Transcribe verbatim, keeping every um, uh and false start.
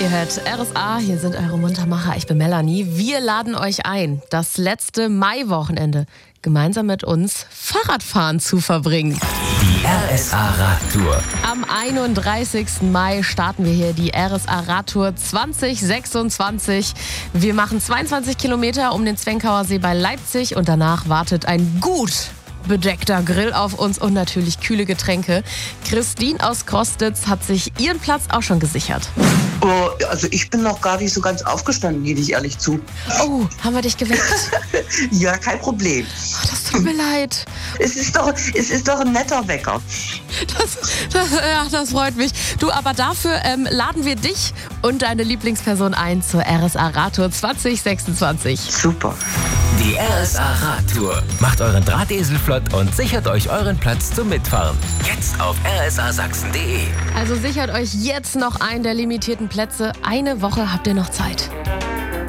Ihr hört R S A, hier sind eure Muntermacher. Ich bin Melanie. Wir laden euch ein, das letzte Maiwochenende gemeinsam mit uns Fahrradfahren zu verbringen. Die R S A Radtour. Am einunddreißigsten Mai starten wir hier die R S A Radtour zwanzig sechsundzwanzig. Wir machen zweiundzwanzig Kilometer um den Zwenkauer See bei Leipzig und danach wartet ein gut bedeckter Grill auf uns und natürlich kühle Getränke. Christine aus Krostitz hat sich ihren Platz auch schon gesichert. Oh, also ich bin noch gar nicht so ganz aufgestanden, gebe ich ehrlich zu. Oh, haben wir dich geweckt? Ja, kein Problem. Oh, das tut mir leid. Es ist doch, es ist doch ein netter Wecker. Das, das, ja, das freut mich. Du, aber dafür ähm, laden wir dich und deine Lieblingsperson ein zur R S A Radtour zwanzig sechsundzwanzig. Super. Die R S A Radtour. Macht euren Drahtesel flott und sichert euch euren Platz zum Mitfahren. Jetzt auf r s a sachsen punkt de. Also sichert euch jetzt noch einen der limitierten Plätze. Eine Woche habt ihr noch Zeit.